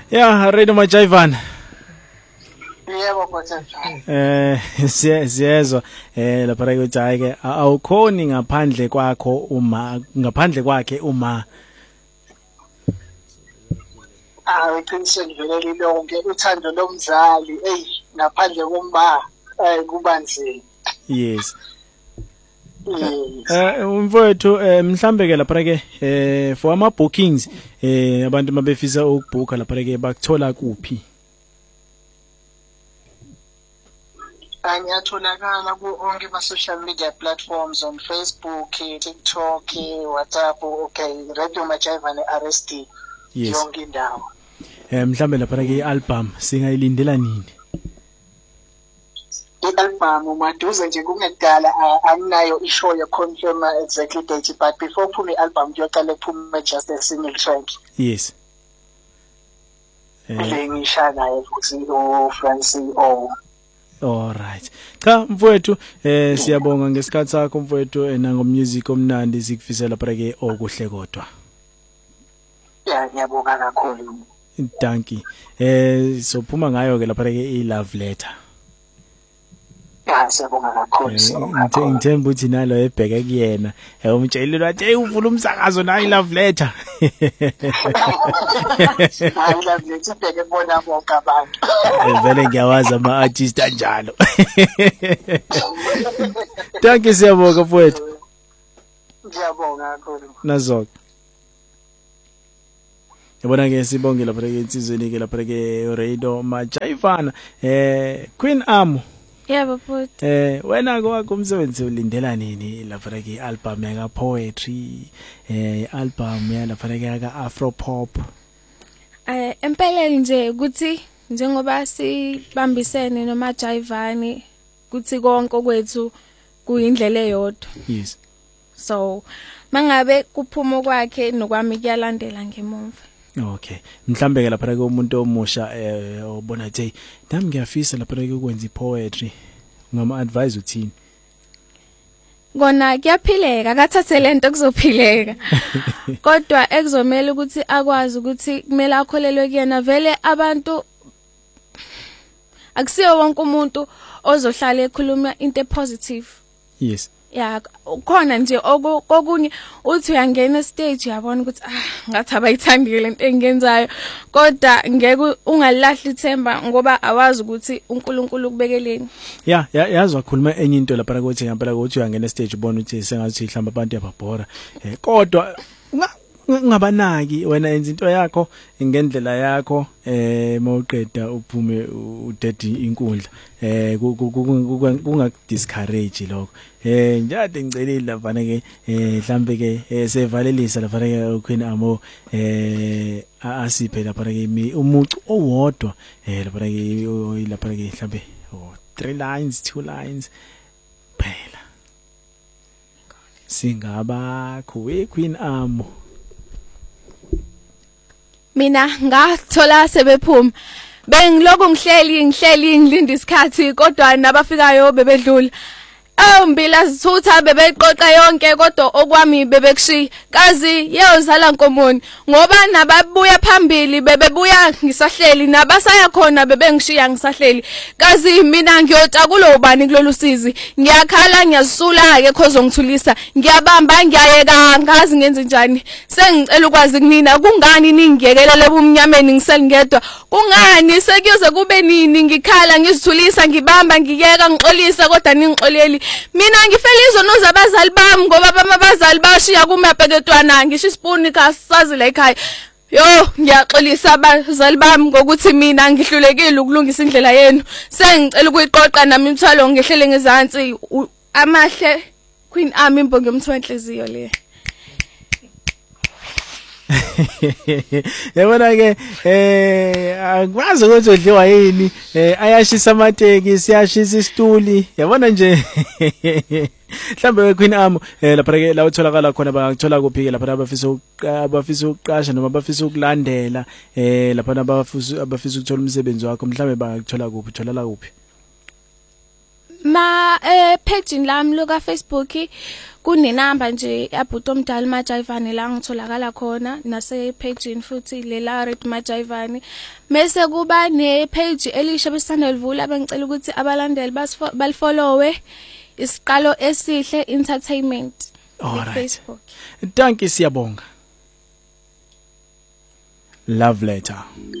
Yeah, Radio Majaivan. Yebo mfowethu. Siyezwa lapha ukuthi ayike awukhoni ngaphandle kwakhe uma Iqiniso livelele lonke uthando lomzali ngaphandle komba kubanzima. Yes. Mfowethu mhlambe ke lapha ke for ama bookings abantu mabefisa ukubooka lapha ke bakuthola kuphi? Ngiyatholakala ku-onke ama-social media platforms on Facebook, TikTok, WhatsApp, okay, Radio Majaivan RSD. Yes. Yonke indawo. Mhlambe lapha ke i-album singayilindela nini? I-album maduze nje kungedala anginayo ishow confirm exactly date, but before phuma i-album kuyoqala kuphume just a single track. Yes. Ngishanayo futhi uFrancis O. All right. Cha mfowethu siyabonga ngesikhathi sakho mfowethu nango music omnandi sikufisela lapha ke okuhle kodwa. Yeah, ngiyabonga kakhulu. Thank you. Sophuma ngayo ke lapha ke i-love letter. Yeah, siyabonga kakhulu. Ngithemba ukuthi nalo ebheke kuyena umtshelile wathi hey uvula umsakazo na i-love letter. I love letter bheke bona bonke abantu. Vele ngiyawazi ama-artist anjalo. Thank you siyabonga mfowethu. Ngiyabonga kakhulu. Nazonke. Yabona ke sibonge lapha ke insizweni ke lapha ke Radio Majaivan Queen Amo. Yebo futhi. Wena kwakho umsebenzi ulindela nini lapha ke album yaka poetry album ya lapha ke yaka afro pop? Empeleni nje ukuthi njengoba sibambisene noMajaivan kuthi konke kwethu kuyindlela eyodwa. Yes. So mangabe kuphuma kwakhe nokwami kuyalandela ngemuva. Okay. Mhlambe ke lapha ke umuntu omusha obona ukuthi nami ngiyafisa lapha ke ukwenza ipoetry. Ngama advise uthini? Ngona kuyaphileka akathathe lento kuzophileka. Kodwa ekuzomela ukuthi akwazi ukuthi kumele akholelwe kuyena vele abantu akusiyo wonke umuntu ozohlala ekhuluma into positive. Yes. Yeah, khona nje okunye uthi uyangena stage uyabona ukuthi ngathi abayithandile lento engenzayo kodwa ngeke ungalahli ithemba ngoba awazi ukuthi uNkulunkulu ukubekeleni. Yeah, yazwa khuluma enye into lapha ukuthi ngempela ukuthi uyangena stage ubona ukuthi sengathi mhlamba abantu yababhora kodwa ungabanaki wena yenza into yakho ngendlela yakho mawuqeda uphume udedi inkundla kunga discourage lokho njade ngicelile lapha ke mhlambe ke sevalelisa lapha ke Queen Amo asiphe lapha ke umucu owodwa lapha ke mhlambe 3 lines 2 lines phela singaba Queen Amo. Mina ngathola sebephuma bengiloku ngihleli ngilinda isikhathi kodwa nabafikayo bebedlula mbila zithutha bebeqoqa yonke kodwa okwami bebekushiya kazi yeyozala nkomoni ngoba nababuya phambili bebebuya ngisahleli nabasaya khona bebengishiya ngisahleli kazi mina ngiyota kulo ubani kulolu sizi ngiyakhala ngiyazisula ke khozo ngithulisa ngiyabamba ngiyayeka ngazi ngenze njani sengicela ukwazi kunina kungani ningiyekelele ebumnyameni ngiselingedwa kungani sekuyoze kube nini ngikhala ngizithulisa ngibamba ngiyeka ngixolisa kodwa ningixoleli mina ngifelizo nozabazali bami ngoba abazali bashiya kumabheketwana ngisho isipuni kasazi la ekhaya yo ngiyaxolisa abazali bami ngokuthi mina ngihlulekile ukulungisa indlela yenu sengicela ukuyiqoqa nami imthwalo ngehlele ngezantsi amahle Queen Amo imbongi umthwa enhliziyo le. Yabona ke akwazi ukuthi udliwa yini ayashisa amateki siyashisa isituli yabona nje mhlambe Queen Amo lapha ke la utholakala khona bangakuthola kuphi ke lapha abafisa ukuqasha noma abafisa ukulandela lapha abafisa ukuthola umsebenzi wakho mhlambe bangakuthola kuphi utholala kuphi? page lami loka Facebook kunenamba nje yaBhuti Omdala Majayivani la ngitholakala khona nase page futhi lela Red Majayivani mase kuba ne page elisha besanelivula bengicela ukuthi abalandeli balifollowe isiqalo esihle entertainment Facebook. Thank you siyabonga. Love letter.